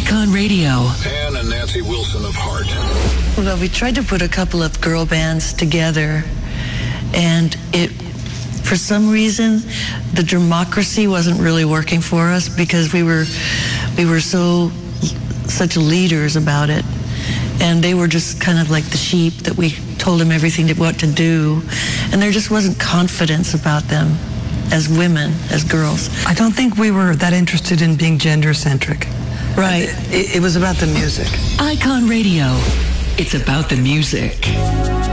Icon Radio. Ann and Nancy Wilson of Heart. Well, we tried to put a couple of girl bands together, and for some reason, the democracy wasn't really working for us because we were such leaders about it, and they were just kind of like the sheep that we told them everything what to do, and there just wasn't confidence about them as women, as girls. I don't think we were that interested in being gender-centric. Right. It was about the music. Icon Radio. It's about the music.